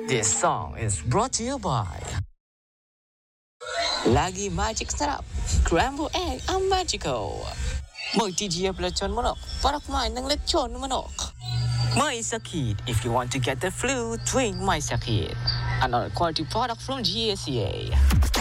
This song is brought to you by Lagi Magic Sarap. Scrambled egg ang magical. Magtijiya lechon manok para kumain ng lechon manok. My Sakit. If you want to get the flu, drink My Sakit. Another quality product from GSCA.